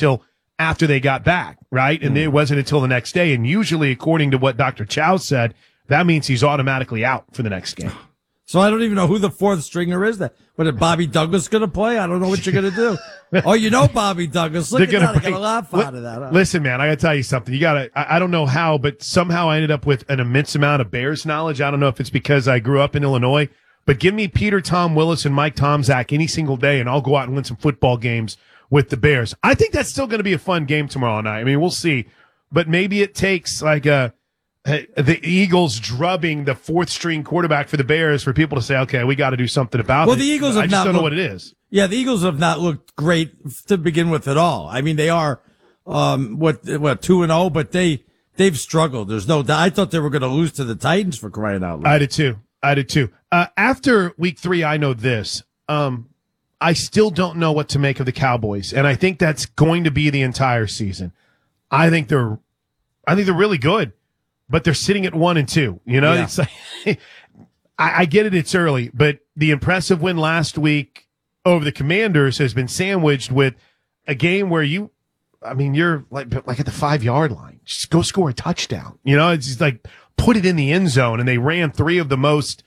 until after they got back, right? And it wasn't until the next day. And usually, according to what Dr. Chow said, that means he's automatically out for the next game. So I don't even know who the fourth stringer is. What, is Bobby Douglas going to play? I don't know what you're going to do. Oh, you know Bobby Douglas. Look at that. I got a laugh out of that. Huh? Listen, man, I got to tell you something. I don't know how, but somehow I ended up with an immense amount of Bears knowledge. I don't know if it's because I grew up in Illinois, but give me Peter Tom Willis and Mike Tomczak any single day, and I'll go out and win some football games with the Bears. I think that's still going to be a fun game tomorrow night. I mean, we'll see. But maybe it takes like the Eagles drubbing the fourth string quarterback for the Bears for people to say, okay, we got to do something about it. Well, the Eagles have I just don't know what it is. Yeah, the Eagles have not looked great to begin with at all. I mean, they are, 2-0, but they've struggled. There's no doubt. I thought they were going to lose to the Titans, for crying out loud. I did too. After week 3, I know this. I still don't know what to make of the Cowboys, and I think that's going to be the entire season. I think they're really good. But they're sitting at 1-2. You know, It's like, I get it. It's early, but the impressive win last week over the Commanders has been sandwiched with a game where you're like at the 5-yard line. Just go score a touchdown. You know, it's just like put it in the end zone, and they ran 3 of the most,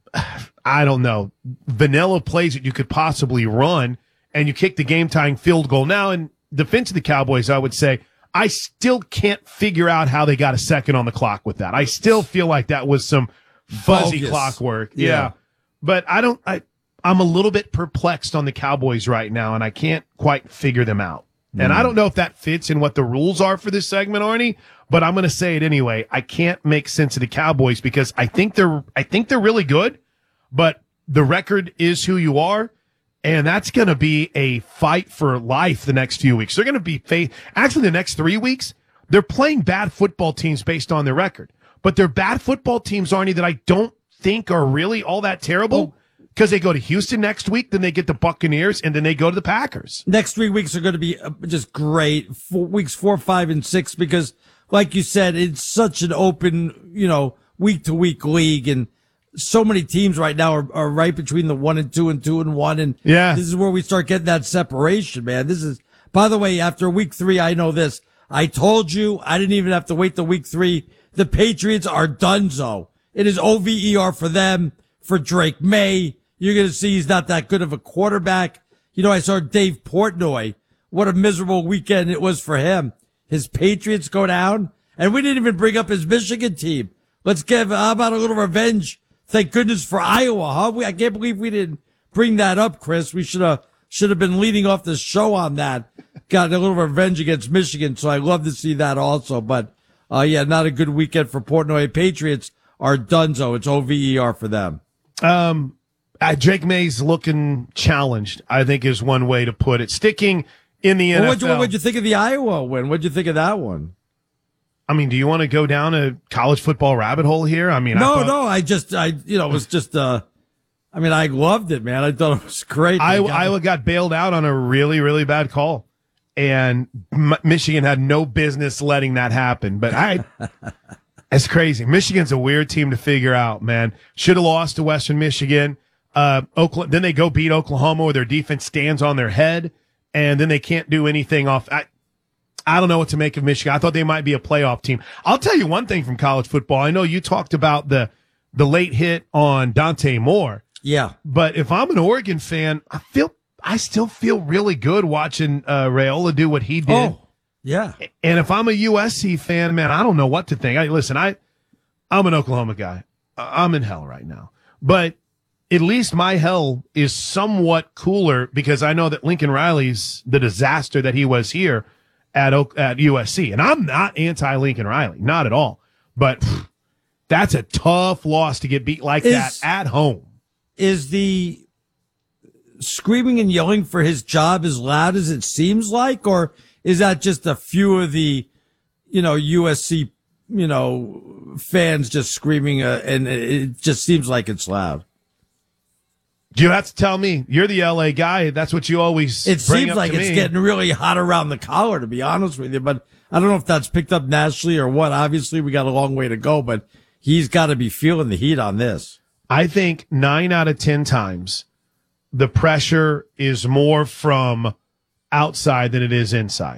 I don't know, vanilla plays that you could possibly run, and you kick the game-tying field goal. Now, in defense of the Cowboys, I would say, I still can't figure out how they got a second on the clock with that. I still feel like that was some fuzzy clockwork. Yeah. But I'm a little bit perplexed on the Cowboys right now, and I can't quite figure them out. And I don't know if that fits in what the rules are for this segment, Arnie, but I'm going to say it anyway. I can't make sense of the Cowboys because I think they're really good, but the record is who you are. And that's going to be a fight for life the next few weeks. They're going to be actually the next 3 weeks. They're playing bad football teams based on their record, but they're bad football teams, Arnie, that I don't think are really all that terrible because they go to Houston next week, then they get the Buccaneers, and then they go to the Packers. Next 3 weeks are going to be just great. Weeks 4, 5, and 6, because like you said, it's such an open, week to week league, and so many teams right now are right between the 1-2 and 2-1. And this is where we start getting that separation, man. This is, by the way, after week 3, I know this. I told you I didn't even have to wait till week 3. The Patriots are donezo. It is OVER for them, for Drake May. You're going to see he's not that good of a quarterback. I saw Dave Portnoy. What a miserable weekend it was for him. His Patriots go down, and we didn't even bring up his Michigan team. How about a little revenge? Thank goodness for Iowa, huh? I can't believe we didn't bring that up, Chris. We should have been leading off the show on that. Got a little revenge against Michigan, so I love to see that also. But, not a good weekend for Portnoy. Patriots are donezo. It's OVER for them. Drake May's looking challenged, I think is one way to put it. Sticking in the NFL. What'd you think of the Iowa win? What'd you think of that one? I mean, do you want to go down a college football rabbit hole here? I mean, I loved it, man. I thought it was great. Iowa got bailed out on a really, really bad call, and Michigan had no business letting that happen. But it's crazy. Michigan's a weird team to figure out, man. Should have lost to Western Michigan. Then they go beat Oklahoma where their defense stands on their head, and then they can't do anything off. I don't know what to make of Michigan. I thought they might be a playoff team. I'll tell you one thing from college football. I know you talked about the late hit on Dante Moore. Yeah. But if I'm an Oregon fan, I still feel really good watching Raiola do what he did. Oh, yeah. And if I'm a USC fan, man, I don't know what to think. I'm an Oklahoma guy. I'm in hell right now. But at least my hell is somewhat cooler because I know that Lincoln Riley's the disaster that he was here at USC. And I'm not anti-Lincoln Riley, not at all. But that's a tough loss to get beat like that at home. Is the screaming and yelling for his job as loud as it seems like, or is that just a few of the, USC, fans just screaming and it just seems like it's loud? You have to tell me. You're the LA guy. That's what you always bring up to me. It seems like it's getting really hot around the collar, to be honest with you. But I don't know if that's picked up nationally or what. Obviously, we got a long way to go, but he's got to be feeling the heat on this. I think 9 out of 10 times the pressure is more from outside than it is inside.